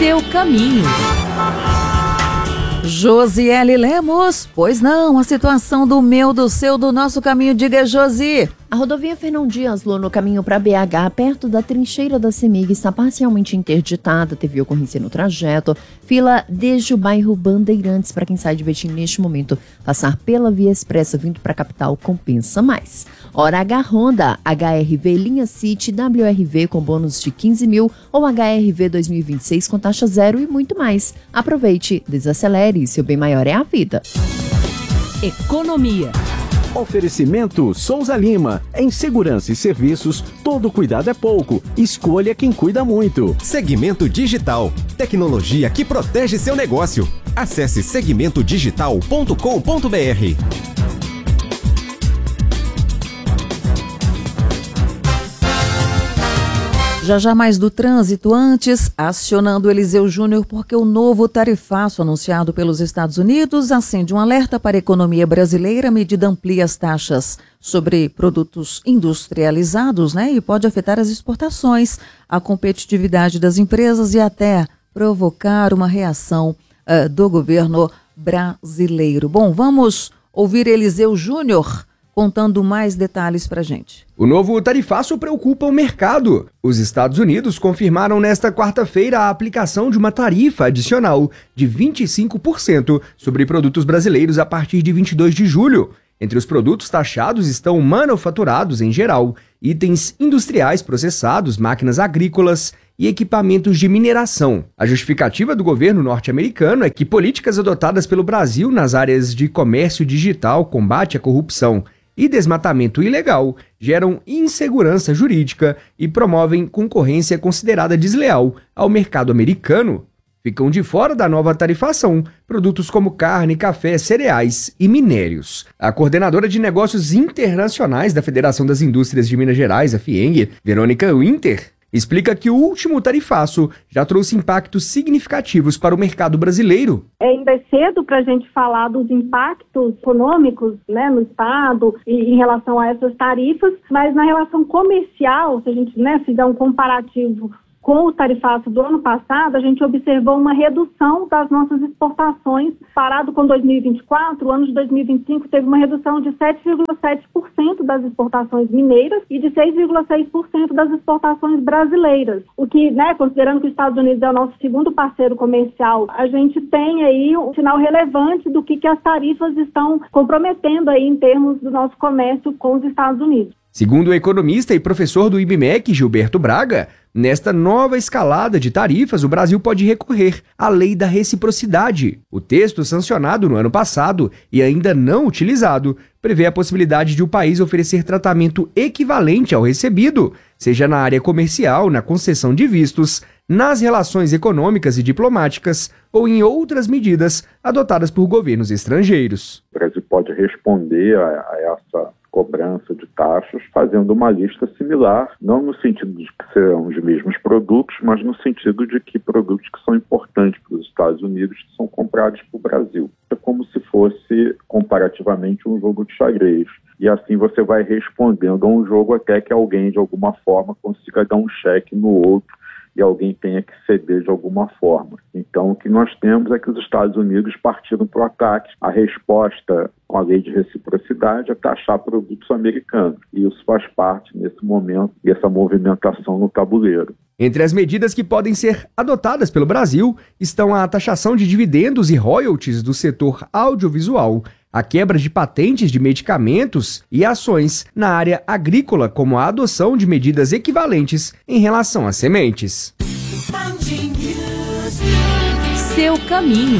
Seu caminho. Josiele Lemos, pois não, a situação do meu, do seu, do nosso caminho, diga, Josi. A rodovia Fernão Dias, Lô, no caminho para BH, perto da trincheira da CEMIG, está parcialmente interditada, teve ocorrência no trajeto. Fila desde o bairro Bandeirantes, para quem sai de Betim neste momento. Passar pela via expressa vindo para a capital compensa mais. Hora H Honda, HRV Linha City, WRV com bônus de 15 mil ou HRV 2026 com taxa zero e muito mais. Aproveite, desacelere, seu bem maior é a vida. Economia. Oferecimento Souza Lima. Em segurança e serviços, todo cuidado é pouco. Escolha quem cuida muito. Segmento Digital. Tecnologia que protege seu negócio. Acesse segmentodigital.com.br. Já mais do trânsito, antes, acionando Eliseu Júnior, porque o novo tarifaço anunciado pelos Estados Unidos acende um alerta para a economia brasileira. A medida amplia as taxas sobre produtos industrializados, né? E pode afetar as exportações, a competitividade das empresas e até provocar uma reação do governo brasileiro. Bom, vamos ouvir Eliseu Júnior contando mais detalhes para a gente. O novo tarifaço preocupa o mercado. Os Estados Unidos confirmaram nesta quarta-feira a aplicação de uma tarifa adicional de 25% sobre produtos brasileiros a partir de 22 de julho. Entre os produtos taxados estão manufaturados em geral, itens industriais processados, máquinas agrícolas e equipamentos de mineração. A justificativa do governo norte-americano é que políticas adotadas pelo Brasil nas áreas de comércio digital, combate à corrupção e desmatamento ilegal geram insegurança jurídica e promovem concorrência considerada desleal ao mercado americano. Ficam de fora da nova tarifação produtos como carne, café, cereais e minérios. A coordenadora de negócios internacionais da Federação das Indústrias de Minas Gerais, a FIENG, Verônica Winter, explica que o último tarifaço já trouxe impactos significativos para o mercado brasileiro. Ainda é cedo para a gente falar dos impactos econômicos, né, no Estado e em relação a essas tarifas, mas na relação comercial, se a gente, né, fizer um comparativo com o tarifaço do ano passado, a gente observou uma redução das nossas exportações. Parado com 2024, o ano de 2025 teve uma redução de 7,7% das exportações mineiras e de 6,6% das exportações brasileiras. O que, né, considerando que os Estados Unidos é o nosso segundo parceiro comercial, a gente tem aí um sinal relevante do que as tarifas estão comprometendo aí em termos do nosso comércio com os Estados Unidos. Segundo o economista e professor do IBMEC, Gilberto Braga, nesta nova escalada de tarifas, o Brasil pode recorrer à Lei da Reciprocidade. O texto, sancionado no ano passado e ainda não utilizado, prevê a possibilidade de o país oferecer tratamento equivalente ao recebido, seja na área comercial, na concessão de vistos, nas relações econômicas e diplomáticas ou em outras medidas adotadas por governos estrangeiros. O Brasil pode responder a essa cobrança de taxas fazendo uma lista similar, não no sentido de que serão os mesmos produtos, mas no sentido de que produtos que são importantes para os Estados Unidos são comprados para o Brasil. É como se fosse comparativamente um jogo de xadrez. E assim você vai respondendo a um jogo até que alguém de alguma forma consiga dar um cheque no outro e alguém tenha que ceder de alguma forma. Então, o que nós temos é que os Estados Unidos partiram para o ataque. A resposta com a lei de reciprocidade é taxar produtos americanos. E isso faz parte, nesse momento, dessa movimentação no tabuleiro. Entre as medidas que podem ser adotadas pelo Brasil estão a taxação de dividendos e royalties do setor audiovisual, a quebra de patentes de medicamentos e ações na área agrícola, como a adoção de medidas equivalentes em relação às sementes. Seu caminho.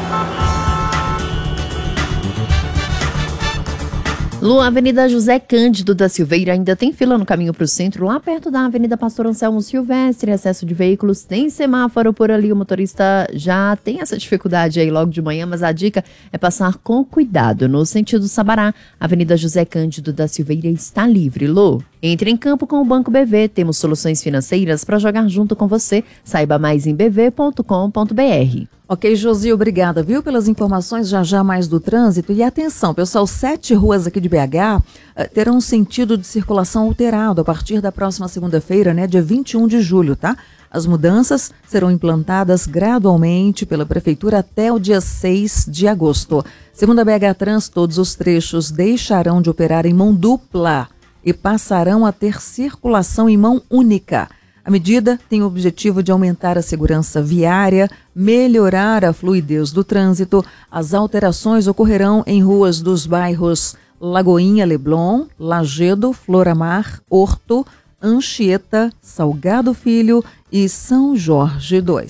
Lu, a Avenida José Cândido da Silveira ainda tem fila no caminho para o centro, lá perto da Avenida Pastor Anselmo Silvestre, excesso de veículos, tem semáforo por ali, o motorista já tem essa dificuldade aí logo de manhã, mas a dica é passar com cuidado. No sentido Sabará, a Avenida José Cândido da Silveira está livre. Lu, entre em campo com o Banco BV, temos soluções financeiras para jogar junto com você. Saiba mais em bv.com.br. Ok, Josi, obrigada, viu, pelas informações, já mais do trânsito. E atenção, pessoal, 7 ruas aqui de BH terão sentido de circulação alterado a partir da próxima segunda-feira, né, dia 21 de julho, tá? As mudanças serão implantadas gradualmente pela Prefeitura até o dia 6 de agosto. Segundo a BH Trans, todos os trechos deixarão de operar em mão dupla e passarão a ter circulação em mão única. A medida tem o objetivo de aumentar a segurança viária, melhorar a fluidez do trânsito. As alterações ocorrerão em ruas dos bairros Lagoinha Leblon, Lagedo, Floramar, Horto, Anchieta, Salgado Filho e São Jorge II.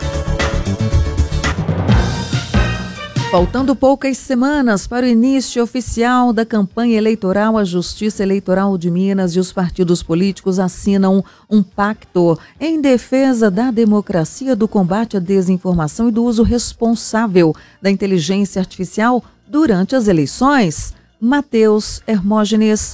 Faltando poucas semanas para o início oficial da campanha eleitoral, a Justiça Eleitoral de Minas e os partidos políticos assinam um pacto em defesa da democracia, do combate à desinformação e do uso responsável da inteligência artificial durante as eleições. Matheus Hermógenes.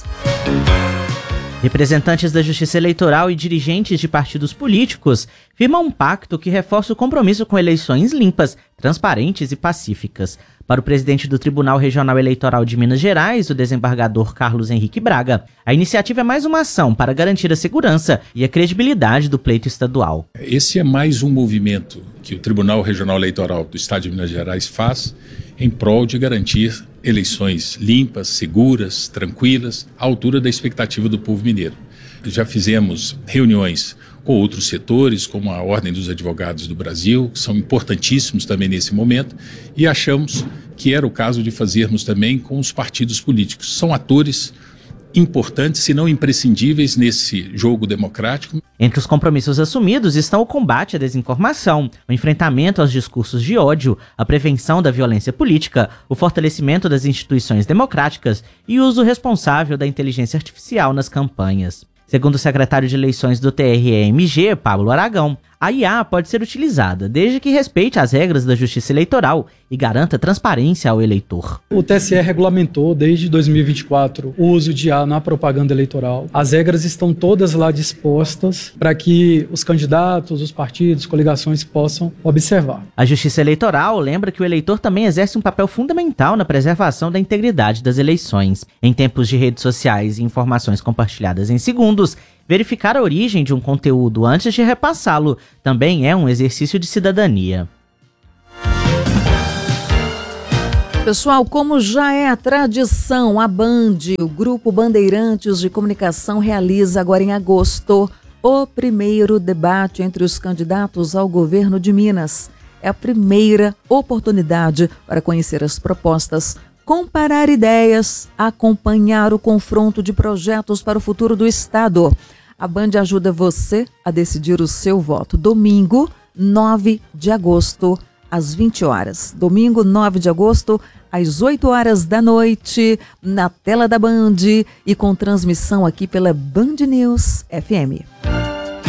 Representantes da Justiça Eleitoral e dirigentes de partidos políticos firmam um pacto que reforça o compromisso com eleições limpas, transparentes e pacíficas. Para o presidente do Tribunal Regional Eleitoral de Minas Gerais, o desembargador Carlos Henrique Braga, a iniciativa é mais uma ação para garantir a segurança e a credibilidade do pleito estadual. Esse é mais um movimento que o Tribunal Regional Eleitoral do Estado de Minas Gerais faz em prol de garantir eleições limpas, seguras, tranquilas, à altura da expectativa do povo mineiro. Já fizemos reuniões com outros setores, como a Ordem dos Advogados do Brasil, que são importantíssimos também nesse momento, e achamos que era o caso de fazermos também com os partidos políticos. São atores importantes, se não imprescindíveis, nesse jogo democrático. Entre os compromissos assumidos estão o combate à desinformação, o enfrentamento aos discursos de ódio, a prevenção da violência política, o fortalecimento das instituições democráticas e o uso responsável da inteligência artificial nas campanhas. Segundo o secretário de Eleições do TRE-MG, Pablo Aragão, a IA pode ser utilizada desde que respeite as regras da Justiça Eleitoral e garanta transparência ao eleitor. O TSE regulamentou desde 2024 o uso de IA na propaganda eleitoral. As regras estão todas lá dispostas para que os candidatos, os partidos, coligações possam observar. A Justiça Eleitoral lembra que o eleitor também exerce um papel fundamental na preservação da integridade das eleições. Em tempos de redes sociais e informações compartilhadas em segundos, verificar a origem de um conteúdo antes de repassá-lo também é um exercício de cidadania. Pessoal, como já é a tradição, a Band, o Grupo Bandeirantes de Comunicação, realiza agora em agosto o primeiro debate entre os candidatos ao governo de Minas. É a primeira oportunidade para conhecer as propostas, comparar ideias, acompanhar o confronto de projetos para o futuro do Estado. A Band ajuda você a decidir o seu voto. Domingo, 9 de agosto, às 20 horas. Domingo, 9 de agosto, às 8 horas da noite, na tela da Band e com transmissão aqui pela Band News FM.